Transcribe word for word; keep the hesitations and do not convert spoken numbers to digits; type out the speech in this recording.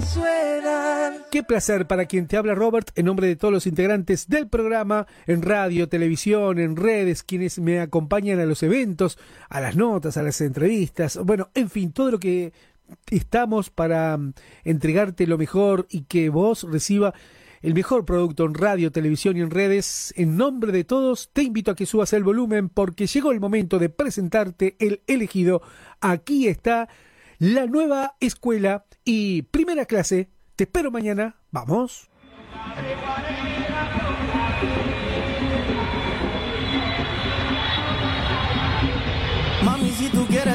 suenan. Qué placer para quien te habla, Robert, en nombre de todos los integrantes del programa, en radio, televisión, en redes, quienes me acompañan a los eventos, a las notas, a las entrevistas, bueno, en fin, todo lo que estamos para entregarte lo mejor y que vos reciba el mejor producto en radio, televisión y en redes. En nombre de todos, te invito a que subas el volumen porque llegó el momento de presentarte el elegido. Aquí está la nueva escuela y primera clase. Te espero mañana. ¡Vamos! Mami, si tú quieres